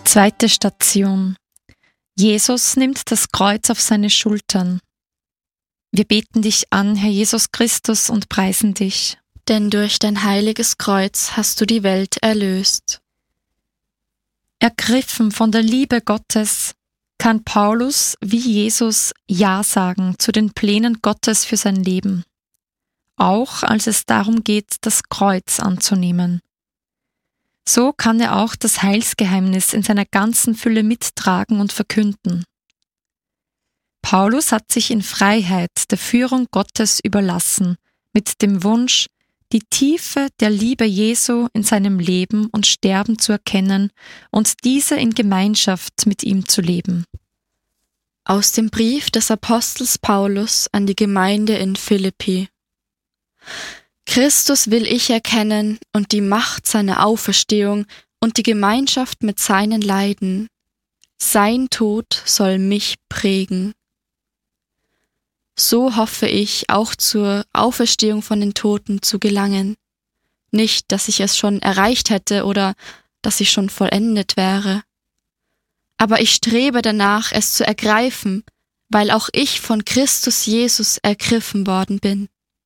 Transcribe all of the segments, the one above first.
Zweite Station. Jesus nimmt das Kreuz auf seine Schultern. Wir beten dich an, Herr Jesus Christus, und preisen dich. Denn durch dein heiliges Kreuz hast du die Welt erlöst. Ergriffen von der Liebe Gottes kann Paulus wie Jesus Ja sagen zu den Plänen Gottes für sein Leben, auch als es darum geht, das Kreuz anzunehmen. So kann er auch das Heilsgeheimnis in seiner ganzen Fülle mittragen und verkünden. Paulus hat sich in Freiheit der Führung Gottes überlassen, mit dem Wunsch, die Tiefe der Liebe Jesu in seinem Leben und Sterben zu erkennen und diese in Gemeinschaft mit ihm zu leben. Aus dem Brief des Apostels Paulus an die Gemeinde in Philippi. Christus will ich erkennen und die Macht seiner Auferstehung und die Gemeinschaft mit seinen Leiden. Sein Tod soll mich prägen. So hoffe ich, auch zur Auferstehung von den Toten zu gelangen. Nicht, dass ich es schon erreicht hätte oder dass ich schon vollendet wäre. Aber ich strebe danach, es zu ergreifen, weil auch ich von Christus Jesus ergriffen worden bin.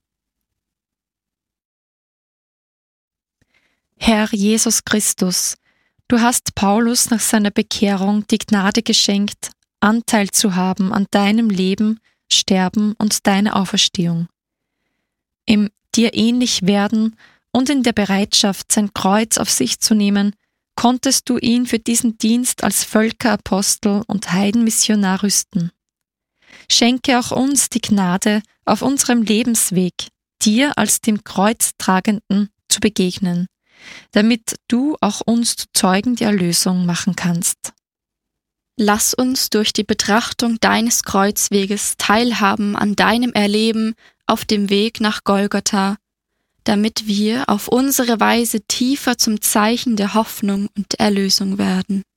Herr Jesus Christus, du hast Paulus nach seiner Bekehrung die Gnade geschenkt, Anteil zu haben an deinem Leben, Sterben und deiner Auferstehung. Im dir ähnlich werden und in der Bereitschaft, sein Kreuz auf sich zu nehmen, konntest du ihn für diesen Dienst als Völkerapostel und Heidenmissionar rüsten. Schenke auch uns die Gnade, auf unserem Lebensweg dir als dem Kreuztragenden zu begegnen, damit du auch uns zu Zeugen der Erlösung machen kannst. Lass uns durch die Betrachtung deines Kreuzweges teilhaben an deinem Erleben auf dem Weg nach Golgatha, damit wir auf unsere Weise tiefer zum Zeichen der Hoffnung und Erlösung werden.